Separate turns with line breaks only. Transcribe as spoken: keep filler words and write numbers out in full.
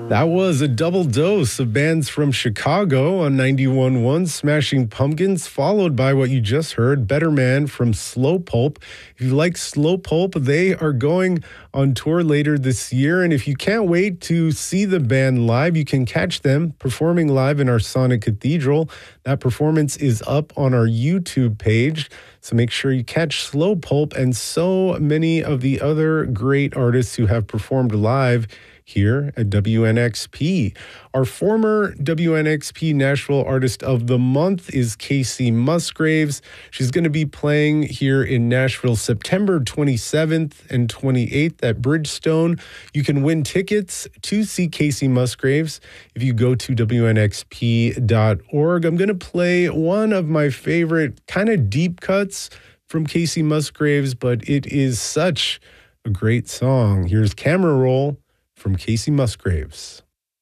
That was a double dose of bands from Chicago on ninety-one point one, Smashing Pumpkins, followed by what you just heard, Better Man from Slow Pulp. If you like Slow Pulp, they are going on tour later this year. And if you can't wait to see the band live, you can catch them performing live in our Sonic Cathedral. That performance is up on our YouTube page. So make sure you catch Slow Pulp and so many of the other great artists who have performed live here at W N X P. Our former W N X P Nashville Artist of the Month is Kacey Musgraves. She's going to be playing here in Nashville September twenty-seventh and twenty-eighth at Bridgestone. You can win tickets to see Kacey Musgraves if you go to W N X P dot org. I'm going to play one of my favorite kind of deep cuts from Kacey Musgraves, but it is such a great song. Here's Camera Roll from Kacey Musgraves.